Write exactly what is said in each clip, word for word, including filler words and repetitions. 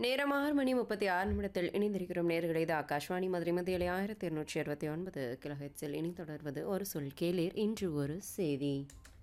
நேரம் ஆறு மணி முப்பத்தி ஆறு நிமிடத்தில் இணைந்திருக்கிறோம். நேர்களை இது ஆகாஷ்வாணி மதுரை மத்தியிலே ஆயிரத்தி இருநூற்றி அறுபத்தி ஒன்பது கிலோஹெட்ஸில் இனி தொடர்வது ஒரு சொல் கேளீர். இன்று ஒரு செய்தி.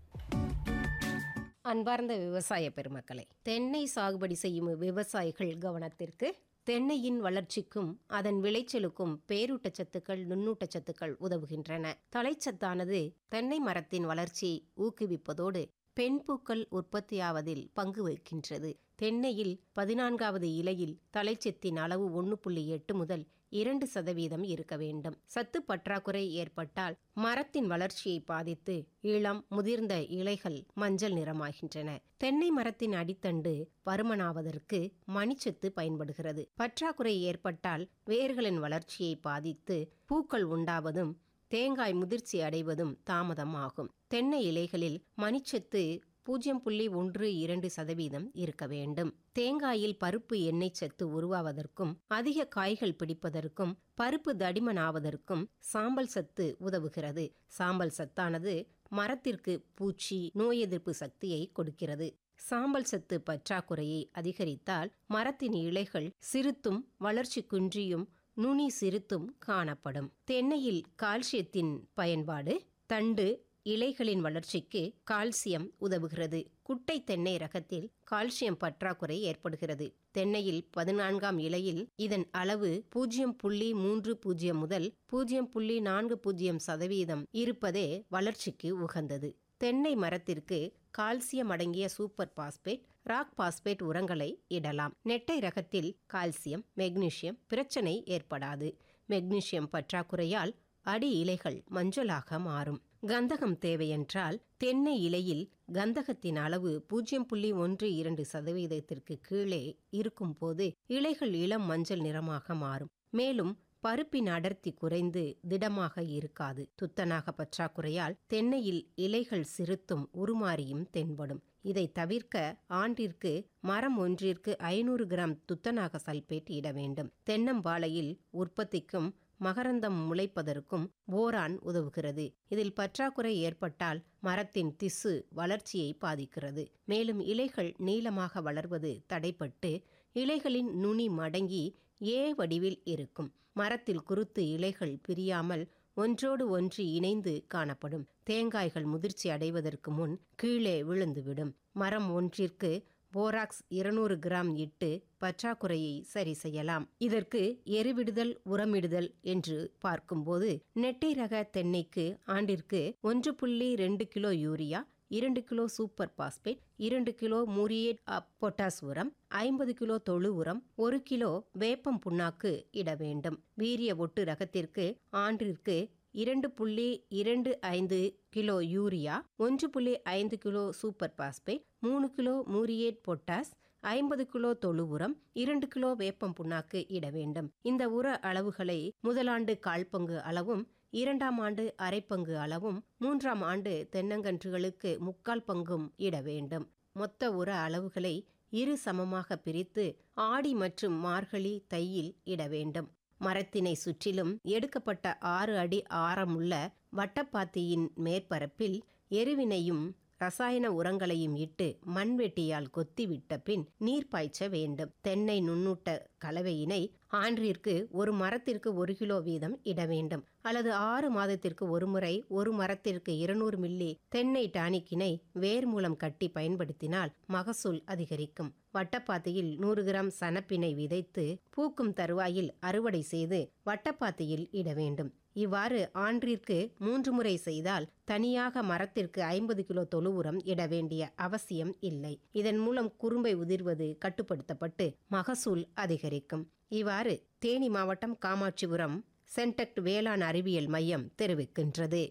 அன்பார்ந்த விவசாய பெருமக்களே, தென்னை சாகுபடி செய்யும் விவசாயிகள் கவனத்திற்கு. தென்னையின் வளர்ச்சிக்கும் அதன் விளைச்சலுக்கும் பேரூட்டச்சத்துக்கள் நுண்ணூட்டச்சத்துக்கள் உதவுகின்றன. தழைச்சத்தானது தென்னை மரத்தின் வளர்ச்சியை ஊக்குவிப்பதோடு பெண்பூக்கள் உற்பத்தியாவதில் பங்கு வகிக்கின்றது. தென்னையில் பதினான்காவது இலையில் தழைச்சத்தின் அளவு ஒன்று புள்ளி எட்டு முதல் இரண்டு சதவீதம் இருக்க வேண்டும். சத்து பற்றாக்குறை ஏற்பட்டால் மரத்தின் வளர்ச்சியை பாதித்து இளம் முதிர்ந்த இலைகள் மஞ்சள் நிறமாகின்றன. தென்னை மரத்தின் அடித்தண்டு பருமனாவதற்கு மணிச்சத்து பயன்படுகிறது. பற்றாக்குறை ஏற்பட்டால் வேர்களின் வளர்ச்சியை பாதித்து பூக்கள் உண்டாவதும் தேங்காய் முதிர்ச்சி அடைவதும் தாமதம் ஆகும். தென்னை இலைகளில் மணிச்சத்து பூஜ்ஜியம் புள்ளி ஒன்று இரண்டு சதவீதம் இருக்க வேண்டும். தேங்காயில் பருப்பு எண்ணெய் சத்து உருவாவதற்கும் அதிக காய்கள் பிடிப்பதற்கும் பருப்பு தடிமனாவதற்கும் சாம்பல் சத்து உதவுகிறது. சாம்பல் சத்தானது மரத்திற்கு பூச்சி நோய் எதிர்ப்பு சக்தியை கொடுக்கிறது. சாம்பல் சத்து பற்றாக்குறையை அதிகரித்தால் மரத்தின் இலைகள் சிறுத்தும் வளர்ச்சி குன்றியும் நுனி சிறுத்தும் காணப்படும். தென்னையில் கால்சியத்தின் பயன்பாடு. தண்டு இலைகளின் வளர்ச்சிக்கு கால்சியம் உதவுகிறது. குட்டை தென்னை ரகத்தில் கால்சியம் பற்றாக்குறை ஏற்படுகிறது. தென்னையில் பதினான்காம் இலையில் இதன் அளவு பூஜ்ஜியம் புள்ளி மூன்று பூஜ்ஜியம் முதல் பூஜ்ஜியம் புள்ளி நான்கு பூஜ்ஜியம் சதவீதம் இருப்பதே வளர்ச்சிக்கு உகந்தது. தென்னை மரத்திற்கு கால்சியம் அடங்கிய சூப்பர் பாஸ்பேட் ராக் பாஸ்பேட் உரங்களை இடலாம். நெட்டை ரகத்தில் கால்சியம் மெக்னீசியம் பிரச்சனை ஏற்படாது. மெக்னீசியம் பற்றாக்குறையால் அடி இலைகள் மஞ்சளாக மாறும். கந்தகம் தேவையென்றால் தென்னை இலையில் கந்தகத்தின் அளவு பூஜ்ஜியம் புள்ளி ஒன்று இரண்டு சதவீதத்திற்கு கீழே இருக்கும் போது இலைகள் இளம் மஞ்சள் நிறமாக மாறும். மேலும் பருப்பின் அடர்த்தி குறைந்து திடமாக இருக்காது. துத்தநாக பற்றாக்குறையால் தென்னையில் இலைகள் சிறுத்தும் உருமாறியும் தென்படும். இதை தவிர்க்க ஆண்டிற்கு மரம் ஒன்றிற்கு ஐநூறு கிராம் துத்தநாக சல்பேட் இட வேண்டும். தென்னம்பாளையில் உற்பத்திக்கும் மகரந்தம் முளைப்பதற்கும் போரான் உதவுகிறது. இதில் பற்றாக்குறை ஏற்பட்டால் மரத்தின் திசு வளர்ச்சியை பாதிக்கிறது. மேலும் இலைகள் நீளமாக வளர்வது தடைப்பட்டு இலைகளின் நுனி மடங்கி ஏ வடிவில் இருக்கும். மரத்தில் குருத்து இலைகள் பிரியாமல் ஒன்றோடு ஒன்று இணைந்து காணப்படும். தேங்காய்கள் முதிர்ச்சி அடைவதற்கு முன் கீழே விழுந்துவிடும். மரம் ஒன்றிற்கு போராக்ஸ் இருநூறு கிராம் இட்டு பற்றாக்குறையை சரி செய்யலாம். இதற்கு எருவிடுதல் உரமிடுதல் என்று பார்க்கும்போது நெட்டை ரக தென்னைக்கு ஆண்டிற்கு ஒன்று புள்ளி ரெண்டு கிலோ யூரியா, இரண்டு கிலோ சூப்பர் பாஸ்பேட், இரண்டு கிலோ மூரியேட் பொட்டாஸ் உரம், ஐம்பது கிலோ தொழு உரம், ஒரு கிலோ வேப்பம் புண்ணாக்கு இட வேண்டும். வீரிய ஒட்டு ரகத்திற்கு ஆண்டிற்கு இரண்டு புள்ளி இரண்டு ஐந்து கிலோ யூரியா, ஒன்று புள்ளி ஐந்து கிலோ சூப்பர் பாஸ்பேட், மூணு கிலோ மூரியேட் பொட்டாஸ், ஐம்பது கிலோ தொழு உரம், இரண்டு கிலோ வேப்பம் புண்ணாக்கு இட வேண்டும். இந்த உர அளவுகளை முதலாண்டு கால் பங்கு அளவும், இரண்டாம் ஆண்டு அரைப்பங்கு அளவும், மூன்றாம் ஆண்டு தென்னங்கன்றுகளுக்கு முக்கால் பங்கும் இட வேண்டும். மொத்த உர அளவுகளை இரு சமமாக பிரித்து ஆடி மற்றும் மார்கழி தையில் இட வேண்டும். மரத்தினை சுற்றிலும் எடுக்கப்பட்ட ஆறு அடி ஆரமுள்ள வட்டப்பாத்தியின் மேற்பரப்பில் எருவினையும் ரசாயன உரங்களையும் இட்டு மண்வெட்டியால் கொத்திவிட்ட பின் நீர் பாய்ச்ச வேண்டும். தென்னை நுண்ணூட்ட கலவையினை ஆண்டிற்கு ஒரு மரத்திற்கு ஒரு கிலோ வீதம் இட வேண்டும். அல்லது ஆறு மாதத்திற்கு ஒரு முறை ஒரு மரத்திற்கு இருநூறு மில்லி தென்னை டானிக்கினை வேர் மூலம் கட்டி பயன்படுத்தினால் மகசூல் அதிகரிக்கும். வட்டப்பாத்தியில் நூறு கிராம் சனப்பினை விதைத்து பூக்கும் தருவாயில் அறுவடை செய்து வட்டப்பாத்தியில் இட வேண்டும். இவ்வாறு ஆண்டிற்கு மூன்று முறை செய்தால் தனியாக மரத்திற்கு ஐம்பது கிலோ தொழு உரம் இட வேண்டிய அவசியம் இல்லை. இதன் மூலம் குறும்பை உதிர்வது கட்டுப்படுத்தப்பட்டு மகசூல் அதிகரிக்கும். இவ்வாறு தேனி மாவட்டம் காமாட்சிபுரம் சென்டெக்ட் வேளாண் அறிவியல் மையம் தெரிவிக்கின்றது.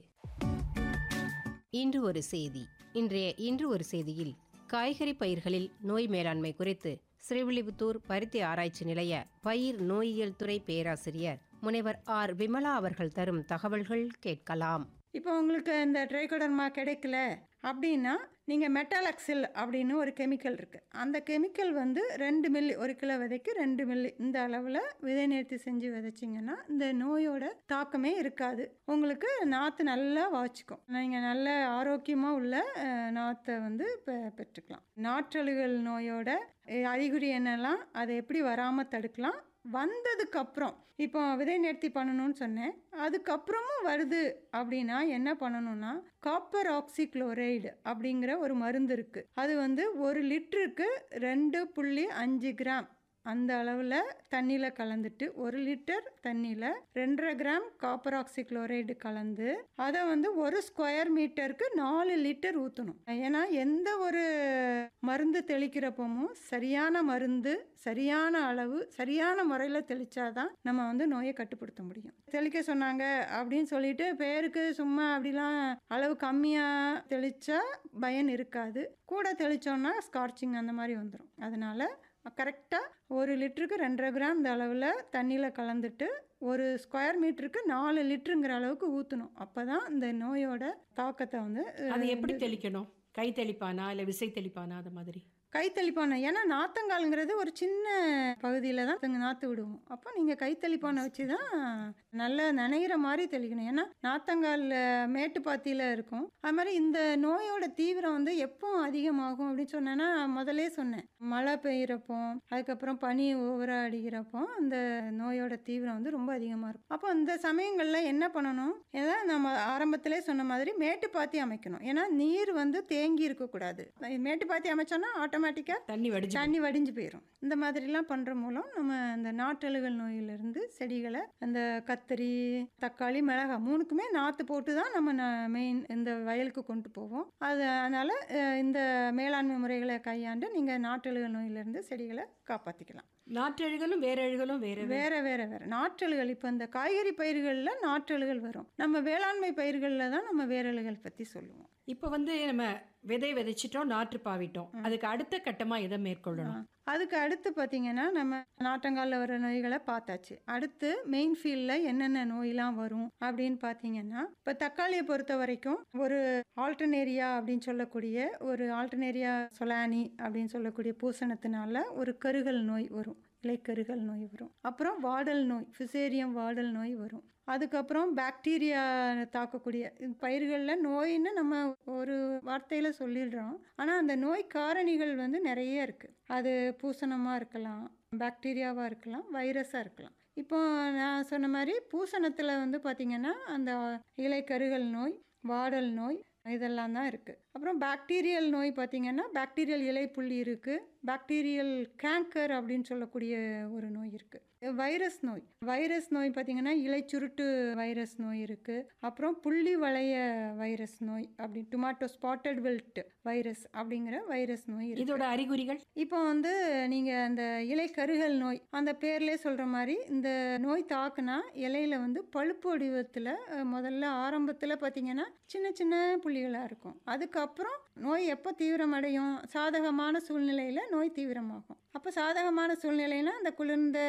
இன்று ஒரு செய்தி. இன்றைய இன்று ஒரு செய்தியில் காய்கறி பயிர்களில் நோய் மேலாண்மை குறித்து ஸ்ரீவில்லிபுத்தூர் பருத்தி ஆராய்ச்சி நிலைய பயிர் நோயியல் துறை பேராசிரியர் முனைவர் ஆர் விமலா அவர்கள் தரும் தகவல்கள் கேட்கலாம். இப்போ உங்களுக்கு இந்த ட்ரைகோடர்மா கிடைக்கல அப்படின்னா நீங்கள் மெட்டாலக்சில் அப்படின்னு ஒரு கெமிக்கல் இருக்குது. அந்த கெமிக்கல் வந்து ரெண்டு மில்லி, ஒரு கிலோ விதைக்கு ரெண்டு மில்லி இந்த அளவில் விதை நேர்த்தி செஞ்சு விதைச்சிங்கன்னா இந்த நோயோட தாக்கமே இருக்காது. உங்களுக்கு நாற்று நல்லா வாய்ச்சிக்கும். நீங்கள் நல்ல ஆரோக்கியமாக உள்ள அஹ், நாற்றை வந்து பெ பெற்றுக்கலாம். நாற்றழுகல் நோயோட அஹ், அறிகுறி என்னெல்லாம், அதை எப்படி வராமல் தடுக்கலாம், வந்ததுக்கப்புறம் இப்போ விதை நேர்த்தி பண்ணணும்னு சொன்னேன், அதுக்கப்புறமும் வருது அப்படின்னா என்ன பண்ணணும்னா, காப்பர் ஆக்சிக்ளோரைடு அப்படிங்கிற ஒரு மருந்து இருக்குது. அது வந்து ஒரு லிட்டருக்கு ரெண்டு புள்ளி அஞ்சு கிராம் அந்த அளவில் தண்ணியில் கலந்துட்டு, ஒரு லிட்டர் தண்ணியில் ரெண்டரை கிராம் காப்பர் ஆக்சிக்ளோரைடு கலந்து அதை வந்து ஒரு ஸ்கொயர் மீட்டருக்கு நாலு லிட்டர் ஊற்றணும். ஏன்னா எந்த ஒரு மருந்து தெளிக்கிறப்பவும் சரியான மருந்து, சரியான அளவு, சரியான முறையில் தெளித்தாதான் நம்ம வந்து நோயை கட்டுப்படுத்த முடியும். தெளிக்க சொன்னாங்க அப்படின்னு சொல்லிட்டு பேருக்கு சும்மா அப்படிலாம் அளவு கம்மியாக தெளித்தா பயன் இருக்காது. கூட தெளித்தோன்னா ஸ்கார்ச்சிங் அந்த மாதிரி வந்துடும். அதனால் கரெக்டாக ஒரு லிட்டருக்கு ரெண்டரை கிராம் இந்த அளவில் தண்ணியில் கலந்துட்டு ஒரு ஸ்கொயர் மீட்டருக்கு நாலு லிட்டருங்கிற அளவுக்கு ஊற்றணும். அப்போ தான் இந்த நோயோட தாக்கத்தை வந்து அது எப்படி தெளிக்கணும்? கை தெளிப்பானா இல்லை விசை தெளிப்பானா? அது மாதிரி கை தெளிப்பானை. ஏன்னா நாத்தங்கால்ங்கிறது ஒரு சின்ன பகுதியில் தான் தங்க நாற்று விடுவோம். அப்போ நீங்கள் கை தெளிப்பானை வச்சு தான் நல்லா நனைகிற மாதிரி தெளிக்கணும். ஏன்னா நாத்தங்கால் மேட்டுப்பாத்தியில் இருக்கும். அது மாதிரி இந்த நோயோட தீவிரம் வந்து எப்போ அதிகமாகும் அப்படின்னு சொன்னேன்னா, முதலே சொன்னேன், மழை பெய்கிறப்போ, அதுக்கப்புறம் பனி ஓவராக அடிக்கிறப்போ அந்த நோயோட தீவிரம் வந்து ரொம்ப அதிகமாக இருக்கும். அப்போ இந்த சமயங்களில் என்ன பண்ணணும், ஏன்னா நம்ம ஆரம்பத்திலே சொன்ன மாதிரி மேட்டுப்பாத்தி அமைக்கணும். ஏன்னா நீர் வந்து தேங்கி இருக்கக்கூடாது. மேட்டுப்பாத்தி அமைச்சோன்னா ஆட்டோமேட்டிக்காக தண்ணி வடிச்சு தண்ணி வடிஞ்சு போயிடும். இந்த மாதிரிலாம் பண்ணுற மூலம் நம்ம இந்த நாற்றழுகல் நோயிலிருந்து செடிகளை, அந்த கத்தரி, தக்காளி, மிளகாய் மூணுக்குமே நாற்று போட்டு தான் நம்ம மெயின் இந்த வயலுக்கு கொண்டு போவோம். அது அதனால் இந்த மேலாண்மை முறைகளை கையாண்டு நீங்கள் நாற்றழுகல் நோயிலிருந்து செடிகளை காப்பாற்றிக்கலாம். நாற்றழுகலும் வேற அழுகலும் வேற வேற வேற வேற நாற்றழுகல் இப்போ இந்த காய்கறி பயிர்களில் நாற்றழுகல் வரும். நம்ம வேளாண்மை பயிர்களில் தான் நம்ம வேரழுகல் பற்றி சொல்லுவோம். இப்போ வந்து நம்ம விதை விதைச்சிட்டோம், நாற்று பாவிட்டோம், அதுக்கு அடுத்த கட்டமாக எதை மேற்கொள்ளணும்? அதுக்கு அடுத்து பார்த்தீங்கன்னா நம்ம நாற்றங்காலில் வர நோய்களை பார்த்தாச்சு. அடுத்து மெயின் ஃபீல்டில் என்னென்ன நோயெலாம் வரும் அப்படின்னு பார்த்தீங்கன்னா, இப்போ தக்காளியை பொறுத்த வரைக்கும் ஒரு ஆல்டர்னேரியா அப்படின்னு சொல்லக்கூடிய ஒரு ஆல்டர்னேரியா சொலானி அப்படின்னு சொல்லக்கூடிய பூசணத்தினால ஒரு கருகல் நோய் வரும், இலைக்கருகல் நோய் வரும். அப்புறம் வாடல் நோய், ஃபிசேரியம் வாடல் நோய் வரும். அதுக்கப்புறம் பாக்டீரியா தாக்கக்கூடிய பயிர்களில் நோயின்னு நம்ம ஒரு வார்த்தையில் சொல்லிடுறோம். ஆனால் அந்த நோய் காரணிகள் வந்து நிறைய இருக்குது. அது பூசணமாக இருக்கலாம், பாக்டீரியாவாக இருக்கலாம், வைரஸாக இருக்கலாம். இப்போ நான் சொன்ன மாதிரி பூசணத்தில் வந்து பார்த்திங்கன்னா அந்த இலைக்கருகல் நோய், வாடல் நோய் இதெல்லாம் தான் இருக்குது. அப்புறம் பாக்டீரியல் நோய் பார்த்திங்கன்னா பாக்டீரியல் இலைப்புள்ளி இருக்குது, பாக்டீரியல் கேங்கர் அப்படின்னு சொல்லக்கூடிய ஒரு நோய் இருக்குது. வைரஸ் நோய், வைரஸ் நோய் பார்த்திங்கன்னா இலைச்சுருட்டு வைரஸ் நோய் இருக்குது. அப்புறம் புள்ளி வளைய வைரஸ் நோய் அப்படி டொமாட்டோ ஸ்பாட்டட் வில்ட் வைரஸ் அப்படிங்கிற வைரஸ் நோய் இருக்குது. இதோட அறிகுறிகள் இப்போ வந்து நீங்கள் அந்த இலை கருகல் நோய் அந்த பேர்லேயே சொல்கிற மாதிரி இந்த நோய் தாக்குனா இலையில வந்து பழுப்பு வடிவத்தில் முதல்ல ஆரம்பத்தில் பார்த்திங்கன்னா சின்ன சின்ன புள்ளிகளாக இருக்கும். அதுக்கப்புறம் நோய் எப்போ தீவிரமடையும், சாதகமான சூழ்நிலையில் நோய் தீவிரமாகும். அப்போ சாதகமான சூழ்நிலைனா அந்த குளிர்ந்த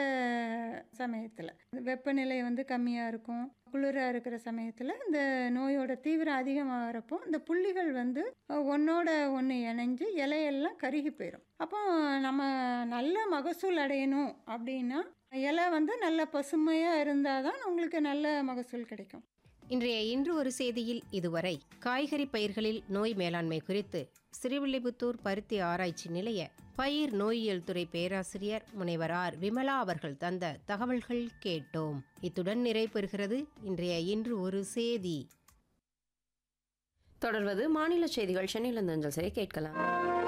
சமயத்தில் வெப்பநிலை வந்து கம்மியாக இருக்கும், குளிராக இருக்கிற சமயத்தில் இந்த நோயோட தீவிரம் அதிகமாகிறப்போ இந்த புள்ளிகள் வந்து ஒன்றோட ஒன்று இணைஞ்சு இலையெல்லாம் கருகி போயிடும். அப்போ நம்ம நல்ல மகசூல் அடையணும் அப்படின்னா இலை வந்து நல்ல பசுமையாக இருந்தால் தான் உங்களுக்கு நல்ல மகசூல் கிடைக்கும். இன்றைய இன்று ஒரு செய்தியில் இதுவரை காய்கறி பயிர்களில் நோய் மேலாண்மை குறித்து ஸ்ரீவில்லிபுத்தூர் பருத்தி ஆராய்ச்சி நிலைய பயிர் நோயியல் துறை பேராசிரியர் முனைவர் ஆர் விமலா அவர்கள் தந்த தகவல்கள் கேட்டோம். இத்துடன் நிறைவு பெறுகிறது இன்றைய இன்று ஒரு செய்தி. தொடர்வது மாநில செய்திகள். சென்னையிலிருந்து அஞ்சல் செய்ய கேட்கலாம்.